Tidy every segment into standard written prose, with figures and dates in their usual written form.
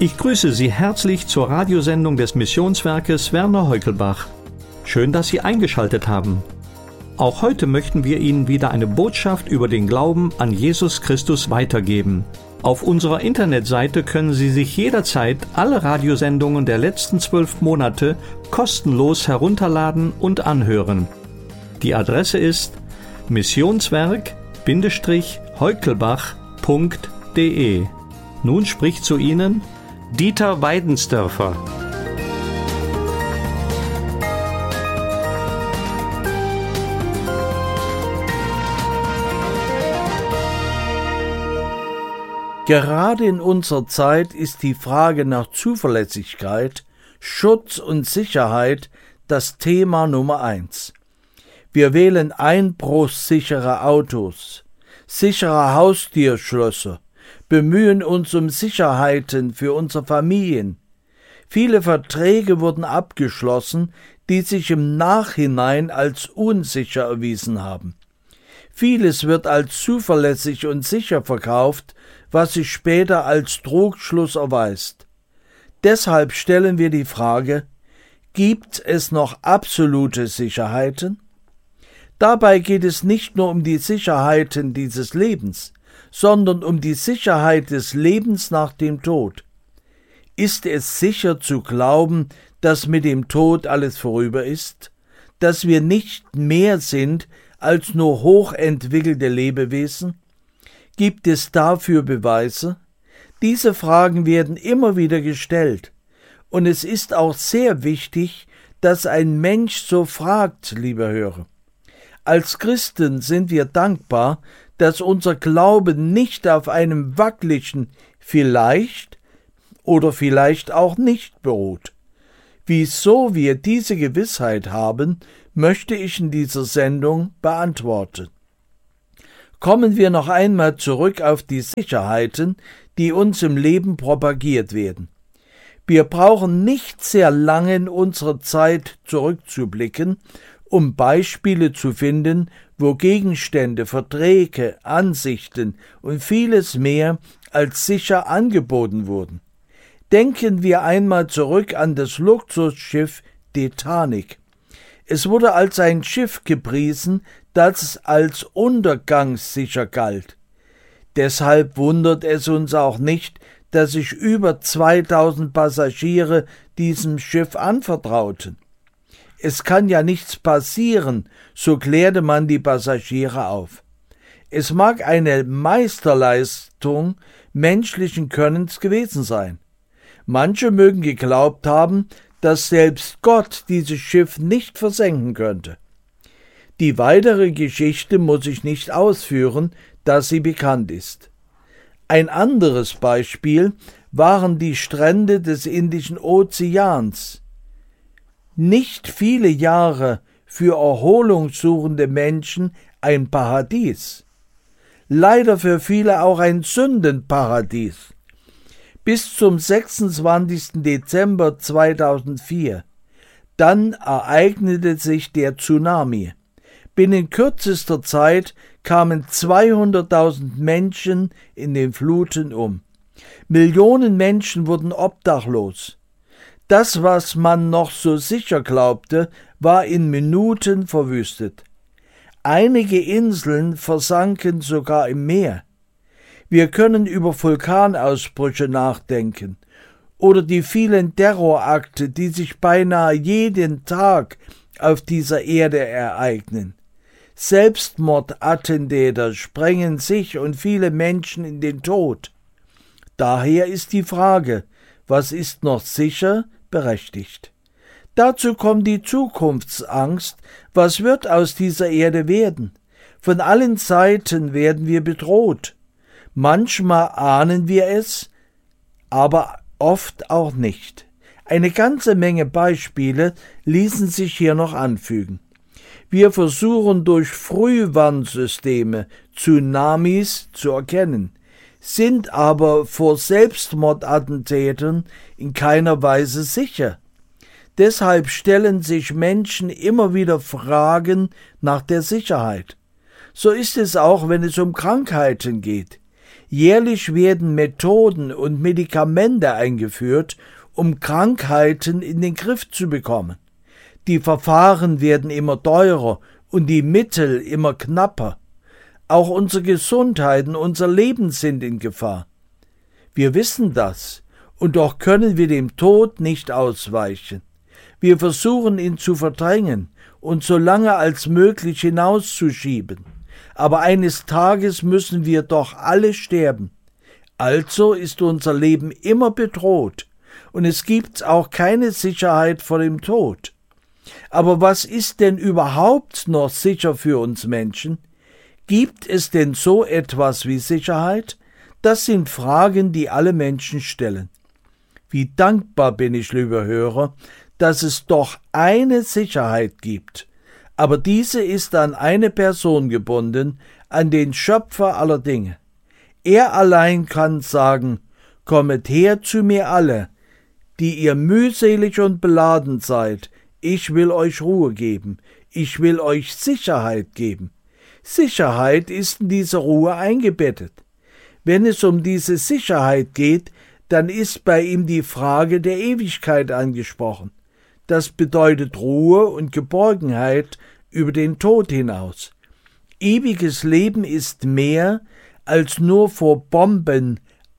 Ich grüße Sie herzlich zur Radiosendung des Missionswerkes Werner Heukelbach. Schön, dass Sie eingeschaltet haben. Auch heute möchten wir Ihnen wieder eine Botschaft über den Glauben an Jesus Christus weitergeben. Auf unserer Internetseite können Sie sich jederzeit alle Radiosendungen der letzten 12 Monate kostenlos herunterladen und anhören. Die Adresse ist missionswerk-heukelbach.de. Nun spricht zu Ihnen Dieter Weidensdörfer. Gerade in unserer Zeit ist die Frage nach Zuverlässigkeit, Schutz und Sicherheit das Thema Nummer 1. Wir wählen einbruchssichere Autos, sichere Haustürschlösser, bemühen uns um Sicherheiten für unsere Familien. Viele Verträge wurden abgeschlossen, die sich im Nachhinein als unsicher erwiesen haben. Vieles wird als zuverlässig und sicher verkauft, was sich später als Trugschluss erweist. Deshalb stellen wir die Frage: Gibt es noch absolute Sicherheiten? Dabei geht es nicht nur um die Sicherheiten dieses Lebens, sondern um die Sicherheit des Lebens nach dem Tod. Ist es sicher zu glauben, dass mit dem Tod alles vorüber ist, dass wir nicht mehr sind als nur hochentwickelte Lebewesen? Gibt es dafür Beweise? Diese Fragen werden immer wieder gestellt. Und es ist auch sehr wichtig, dass ein Mensch so fragt, lieber Hörer. Als Christen sind wir dankbar, dass unser Glaube nicht auf einem wackeligen vielleicht oder vielleicht auch nicht beruht. Wieso wir diese Gewissheit haben, möchte ich in dieser Sendung beantworten. Kommen wir noch einmal zurück auf die Sicherheiten, die uns im Leben propagiert werden. Wir brauchen nicht sehr lange in unserer Zeit zurückzublicken, um Beispiele zu finden, wo Gegenstände, Verträge, Ansichten und vieles mehr als sicher angeboten wurden. Denken wir einmal zurück an das Luxusschiff Titanic. Es wurde als ein Schiff gepriesen, das als untergangssicher galt. Deshalb wundert es uns auch nicht, dass sich über 2000 Passagiere diesem Schiff anvertrauten. Es kann ja nichts passieren, so klärte man die Passagiere auf. Es mag eine Meisterleistung menschlichen Könnens gewesen sein. Manche mögen geglaubt haben, dass selbst Gott dieses Schiff nicht versenken könnte. Die weitere Geschichte muss ich nicht ausführen, da sie bekannt ist. Ein anderes Beispiel waren die Strände des Indischen Ozeans. Nicht viele Jahre für erholungssuchende Menschen ein Paradies. Leider für viele auch ein Sündenparadies. Bis zum 26. Dezember 2004. Dann ereignete sich der Tsunami. Binnen kürzester Zeit kamen 200.000 Menschen in den Fluten um. Millionen Menschen wurden obdachlos. Das, was man noch so sicher glaubte, war in Minuten verwüstet. Einige Inseln versanken sogar im Meer. Wir können über Vulkanausbrüche nachdenken oder die vielen Terrorakte, die sich beinahe jeden Tag auf dieser Erde ereignen. Selbstmordattentäter sprengen sich und viele Menschen in den Tod. Daher ist die Frage, was ist noch sicher, berechtigt. Dazu kommt die Zukunftsangst, was wird aus dieser Erde werden? Von allen Seiten werden wir bedroht. Manchmal ahnen wir es, aber oft auch nicht. Eine ganze Menge Beispiele ließen sich hier noch anfügen. Wir versuchen durch Frühwarnsysteme Tsunamis zu erkennen, sind aber vor Selbstmordattentätern in keiner Weise sicher. Deshalb stellen sich Menschen immer wieder Fragen nach der Sicherheit. So ist es auch, wenn es um Krankheiten geht. Jährlich werden Methoden und Medikamente eingeführt, um Krankheiten in den Griff zu bekommen. Die Verfahren werden immer teurer und die Mittel immer knapper. Auch unsere Gesundheit und unser Leben sind in Gefahr. Wir wissen das, und doch können wir dem Tod nicht ausweichen. Wir versuchen ihn zu verdrängen und so lange als möglich hinauszuschieben. Aber eines Tages müssen wir doch alle sterben. Also ist unser Leben immer bedroht, und es gibt auch keine Sicherheit vor dem Tod. Aber was ist denn überhaupt noch sicher für uns Menschen? Gibt es denn so etwas wie Sicherheit? Das sind Fragen, die alle Menschen stellen. Wie dankbar bin ich, lieber Hörer, dass es doch eine Sicherheit gibt. Aber diese ist an eine Person gebunden, an den Schöpfer aller Dinge. Er allein kann sagen: Kommet her zu mir alle, die ihr mühselig und beladen seid, ich will euch Ruhe geben, ich will euch Sicherheit geben. Sicherheit ist in diese Ruhe eingebettet. Wenn es um diese Sicherheit geht, dann ist bei ihm die Frage der Ewigkeit angesprochen. Das bedeutet Ruhe und Geborgenheit über den Tod hinaus. Ewiges Leben ist mehr, als nur vor Bomben,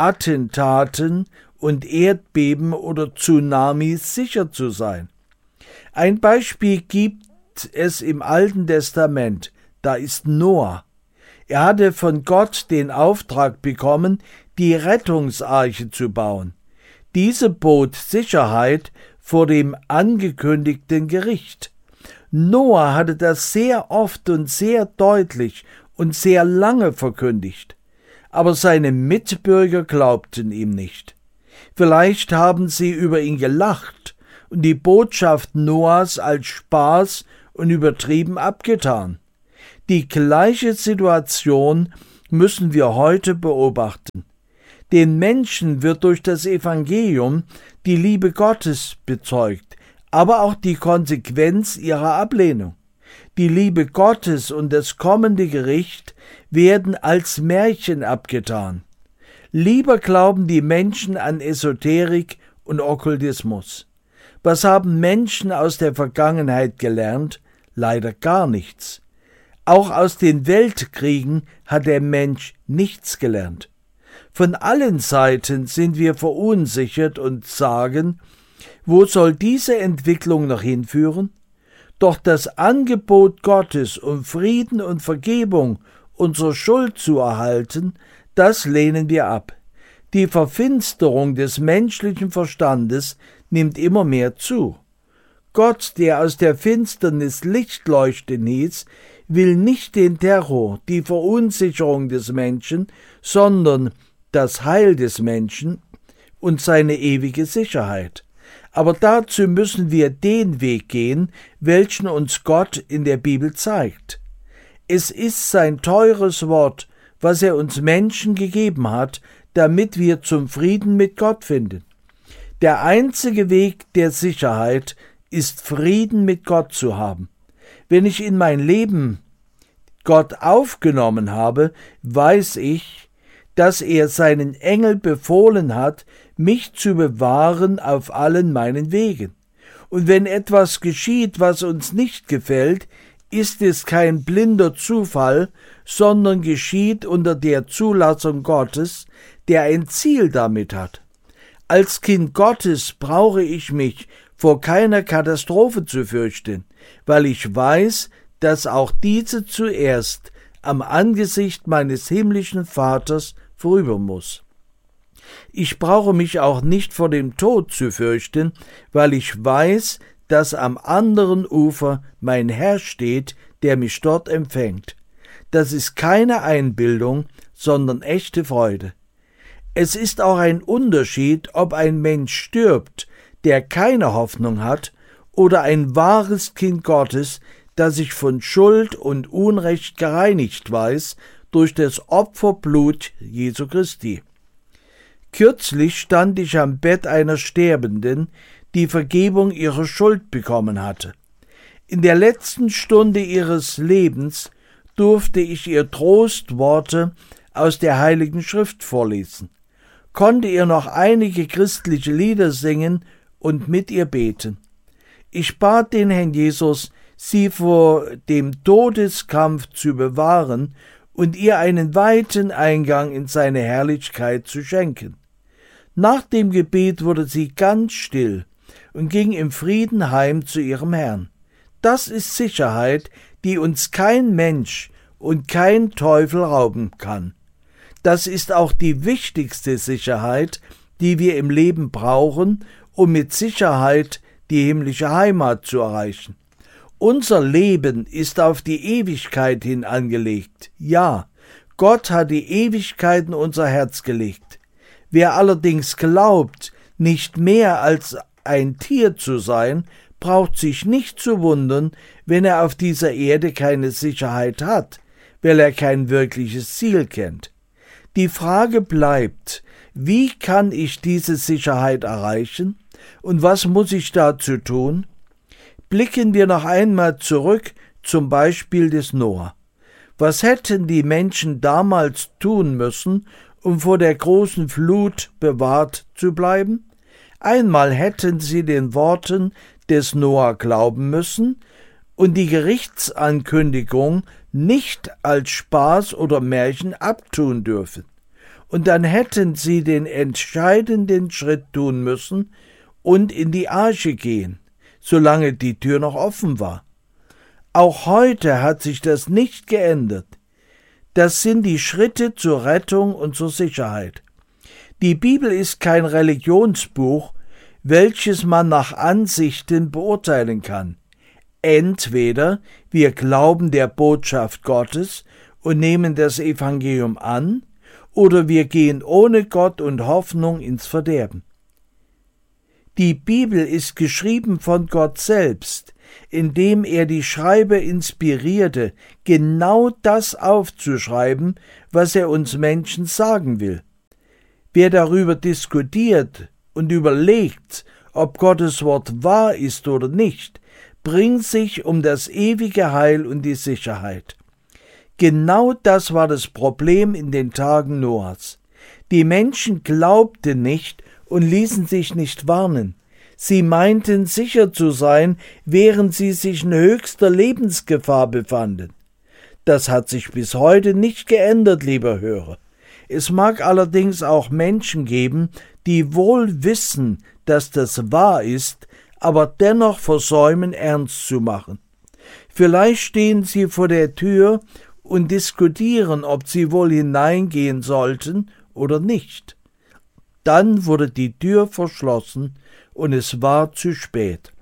Attentaten und Erdbeben oder Tsunamis sicher zu sein. Ein Beispiel gibt es im Alten Testament. Da ist Noah. Er hatte von Gott den Auftrag bekommen, die Rettungsarche zu bauen. Diese bot Sicherheit vor dem angekündigten Gericht. Noah hatte das sehr oft und sehr deutlich und sehr lange verkündigt. Aber seine Mitbürger glaubten ihm nicht. Vielleicht haben sie über ihn gelacht und die Botschaft Noahs als Spaß und übertrieben abgetan. Die gleiche Situation müssen wir heute beobachten. Den Menschen wird durch das Evangelium die Liebe Gottes bezeugt, aber auch die Konsequenz ihrer Ablehnung. Die Liebe Gottes und das kommende Gericht werden als Märchen abgetan. Lieber glauben die Menschen an Esoterik und Okkultismus. Was haben Menschen aus der Vergangenheit gelernt? Leider gar nichts. Auch aus den Weltkriegen hat der Mensch nichts gelernt. Von allen Seiten sind wir verunsichert und sagen: Wo soll diese Entwicklung noch hinführen? Doch das Angebot Gottes, um Frieden und Vergebung unserer Schuld zu erhalten, das lehnen wir ab. Die Verfinsterung des menschlichen Verstandes nimmt immer mehr zu. Gott, der aus der Finsternis Licht leuchten hieß, will nicht den Terror, die Verunsicherung des Menschen, sondern das Heil des Menschen und seine ewige Sicherheit. Aber dazu müssen wir den Weg gehen, welchen uns Gott in der Bibel zeigt. Es ist sein teures Wort, was er uns Menschen gegeben hat, damit wir zum Frieden mit Gott finden. Der einzige Weg der Sicherheit ist, Frieden mit Gott zu haben. Wenn ich in mein Leben Gott aufgenommen habe, weiß ich, dass er seinen Engel befohlen hat, mich zu bewahren auf allen meinen Wegen. Und wenn etwas geschieht, was uns nicht gefällt, ist es kein blinder Zufall, sondern geschieht unter der Zulassung Gottes, der ein Ziel damit hat. Als Kind Gottes brauche ich mich vor keiner Katastrophe zu fürchten, weil ich weiß, dass auch diese zuerst am Angesicht meines himmlischen Vaters vorüber muss. Ich brauche mich auch nicht vor dem Tod zu fürchten, weil ich weiß, dass am anderen Ufer mein Herr steht, der mich dort empfängt. Das ist keine Einbildung, sondern echte Freude. Es ist auch ein Unterschied, ob ein Mensch stirbt, der keine Hoffnung hat, oder ein wahres Kind Gottes, das sich von Schuld und Unrecht gereinigt weiß durch das Opferblut Jesu Christi. Kürzlich stand ich am Bett einer Sterbenden, die Vergebung ihrer Schuld bekommen hatte. In der letzten Stunde ihres Lebens durfte ich ihr Trostworte aus der Heiligen Schrift vorlesen, konnte ihr noch einige christliche Lieder singen und mit ihr beten. Ich bat den Herrn Jesus, sie vor dem Todeskampf zu bewahren und ihr einen weiten Eingang in seine Herrlichkeit zu schenken. Nach dem Gebet wurde sie ganz still und ging im Frieden heim zu ihrem Herrn. Das ist Sicherheit, die uns kein Mensch und kein Teufel rauben kann. Das ist auch die wichtigste Sicherheit, die wir im Leben brauchen, um mit Sicherheit die himmlische Heimat zu erreichen. Unser Leben ist auf die Ewigkeit hin angelegt. Ja, Gott hat die Ewigkeit in unser Herz gelegt. Wer allerdings glaubt, nicht mehr als ein Tier zu sein, braucht sich nicht zu wundern, wenn er auf dieser Erde keine Sicherheit hat, weil er kein wirkliches Ziel kennt. Die Frage bleibt, wie kann ich diese Sicherheit erreichen und was muss ich dazu tun? Blicken wir noch einmal zurück zum Beispiel des Noah. Was hätten die Menschen damals tun müssen, um vor der großen Flut bewahrt zu bleiben? Einmal hätten sie den Worten des Noah glauben müssen und die Gerichtsankündigung nicht als Spaß oder Märchen abtun dürfen. Und dann hätten sie den entscheidenden Schritt tun müssen und in die Arche gehen, solange die Tür noch offen war. Auch heute hat sich das nicht geändert. Das sind die Schritte zur Rettung und zur Sicherheit. Die Bibel ist kein Religionsbuch, welches man nach Ansichten beurteilen kann. Entweder wir glauben der Botschaft Gottes und nehmen das Evangelium an, oder wir gehen ohne Gott und Hoffnung ins Verderben. Die Bibel ist geschrieben von Gott selbst, indem er die Schreiber inspirierte, genau das aufzuschreiben, was er uns Menschen sagen will. Wer darüber diskutiert und überlegt, ob Gottes Wort wahr ist oder nicht, bringt sich um das ewige Heil und die Sicherheit. Genau das war das Problem in den Tagen Noahs. Die Menschen glaubten nicht und ließen sich nicht warnen. Sie meinten sicher zu sein, während sie sich in höchster Lebensgefahr befanden. Das hat sich bis heute nicht geändert, lieber Hörer. Es mag allerdings auch Menschen geben, die wohl wissen, dass das wahr ist, aber dennoch versäumen, ernst zu machen. Vielleicht stehen sie vor der Tür und diskutieren, ob sie wohl hineingehen sollten oder nicht. Dann wurde die Tür verschlossen und es war zu spät.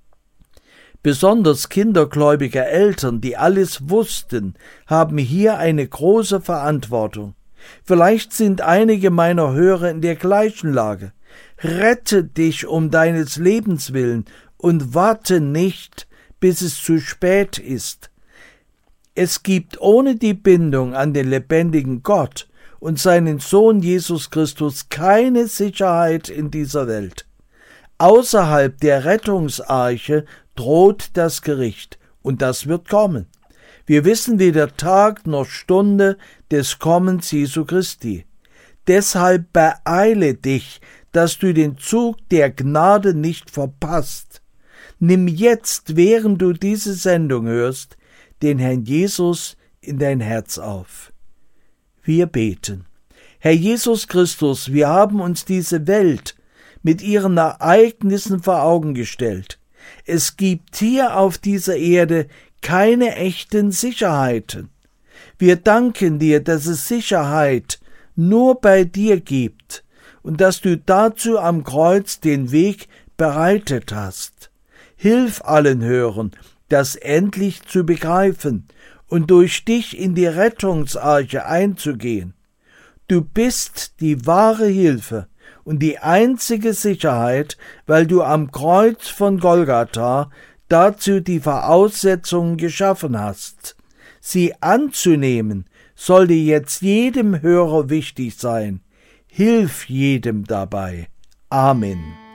Besonders kindergläubige Eltern, die alles wussten, haben hier eine große Verantwortung. Vielleicht sind einige meiner Hörer in der gleichen Lage. Rette dich um deines Lebens willen und warte nicht, bis es zu spät ist. Es gibt ohne die Bindung an den lebendigen Gott und seinen Sohn Jesus Christus keine Sicherheit in dieser Welt. Außerhalb der Rettungsarche droht das Gericht, und das wird kommen. Wir wissen weder Tag noch Stunde des Kommens Jesu Christi. Deshalb beeile dich, dass du den Zug der Gnade nicht verpasst. Nimm jetzt, während du diese Sendung hörst, den Herrn Jesus in dein Herz auf. Wir beten. Herr Jesus Christus, wir haben uns diese Welt mit ihren Ereignissen vor Augen gestellt. Es gibt hier auf dieser Erde keine echten Sicherheiten. Wir danken dir, dass es Sicherheit nur bei dir gibt und dass du dazu am Kreuz den Weg bereitet hast. Hilf allen Hörern, das endlich zu begreifen und durch dich in die Rettungsarche einzugehen. Du bist die wahre Hilfe und die einzige Sicherheit, weil du am Kreuz von Golgatha dazu die Voraussetzungen geschaffen hast. Sie anzunehmen, sollte jetzt jedem Hörer wichtig sein. Hilf jedem dabei. Amen.